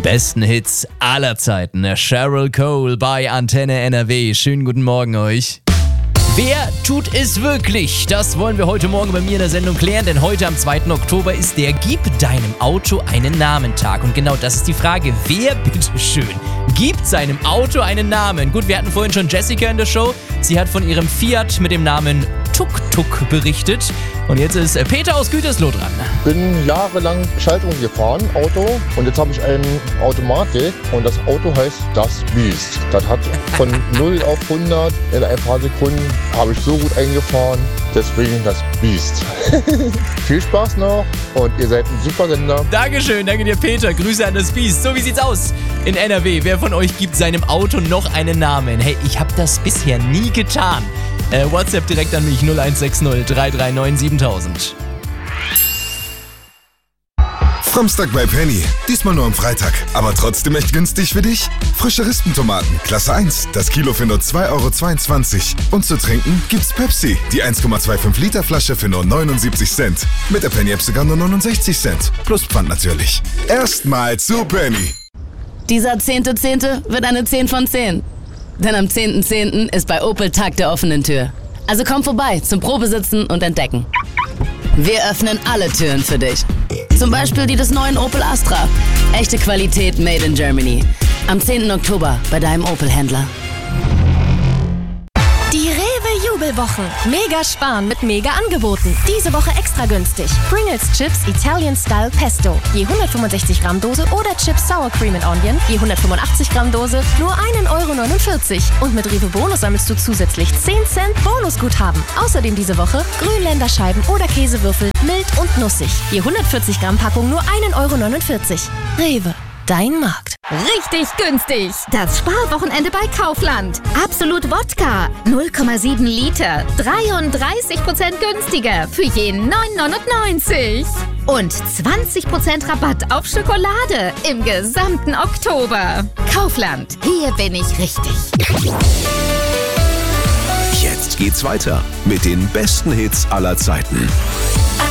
besten Hits aller Zeiten. Sheryl Cole bei Antenne NRW. Schönen guten Morgen euch. Wer tut es wirklich? Das wollen wir heute Morgen bei mir in der Sendung klären, denn heute am 2. Oktober ist der Gib deinem Auto einen Namen-Tag. Und genau das ist die Frage. Wer bitteschön gibt seinem Auto einen Namen? Gut, wir hatten vorhin schon Jessica in der Show. Sie hat von ihrem Fiat mit dem Namen Tuk-Tuk berichtet. Und jetzt ist Peter aus Gütersloh dran. Bin jahrelang Schaltung gefahren, Auto, und jetzt habe ich eine Automatik und das Auto heißt das Biest. Das hat von 0 auf 100 in ein paar Sekunden, habe ich so gut eingefahren, deswegen das Biest. Viel Spaß noch und ihr seid ein super Sender. Dankeschön, danke dir Peter, Grüße an das Biest. So, wie sieht's aus in NRW? Wer von euch gibt seinem Auto noch einen Namen? Hey, ich habe das bisher nie getan. WhatsApp direkt an mich 0160 339 7000. Samstag bei Penny. Diesmal nur am Freitag. Aber trotzdem echt günstig für dich? Frische Rispentomaten, Klasse 1. Das Kilo für nur 2,22 €. Und zu trinken gibt's Pepsi. Die 1,25 Liter Flasche für nur 79 Cent. Mit der Penny-App sogar nur 69 Cent. Plus Pfand natürlich. Erstmal zu Penny. Dieser 10.10. wird eine 10 von 10. Denn am 10.10. ist bei Opel Tag der offenen Tür. Also komm vorbei zum Probesitzen und Entdecken. Wir öffnen alle Türen für dich. Zum Beispiel die des neuen Opel Astra. Echte Qualität made in Germany. Am 10. Oktober bei deinem Opel-Händler. Die Rewe-Jubelwochen. Mega sparen mit mega Angeboten. Diese Woche extra günstig. Pringles Chips Italian Style Pesto. Je 165 Gramm Dose oder Chips Sour Cream and Onion. Je 185 Gramm Dose. Nur 1,49 €. Und mit Rewe Bonus sammelst du zusätzlich 10 Cent Bonusguthaben. Außerdem diese Woche Grünländerscheiben oder Käsewürfel. Mild und nussig. Je 140 Gramm Packung nur 1,49 €. Rewe. Dein Markt. Richtig günstig. Das Sparwochenende bei Kaufland. Absolut Wodka. 0,7 Liter. 33% günstiger. Für je 9,99 €. Und 20% Rabatt auf Schokolade im gesamten Oktober. Kaufland. Hier bin ich richtig. Jetzt geht's weiter mit den besten Hits aller Zeiten.